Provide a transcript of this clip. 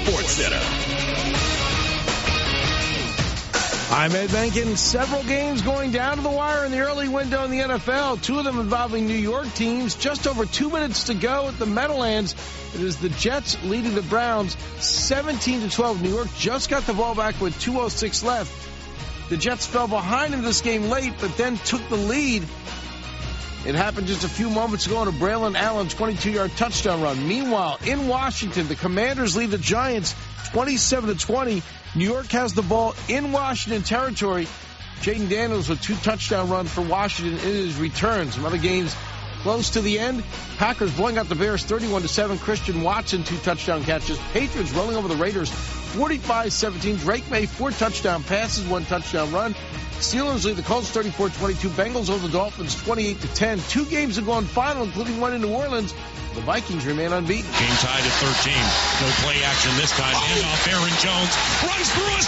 Sports Center. I'm Ed Benkin. Several games going down to the wire in the early window in the NFL. Two of them involving New York teams. Just over 2 minutes to go at the Meadowlands. It is the Jets leading the Browns 17-12. New York just got the ball back with 2:06 left. The Jets fell behind in this game late, but then took the lead. It happened just a few moments ago on a Braylon Allen 22-yard touchdown run. Meanwhile, in Washington, the Commanders lead the Giants 27-20. New York has the ball in Washington territory. Jaden Daniels with 2 touchdown runs for Washington in his return. Some other games close to the end. Packers blowing out the Bears 31-7. Christian Watson 2 touchdown catches. Patriots rolling over the Raiders 45-17. Drake May 4 touchdown passes, 1 touchdown run. Steelers lead the Colts 34-22. Bengals over the Dolphins 28-10. 2 games have gone final, including one in New Orleans. The Vikings remain unbeaten. Game tied at 13. No play action this time. Handoff, Aaron Jones runs through a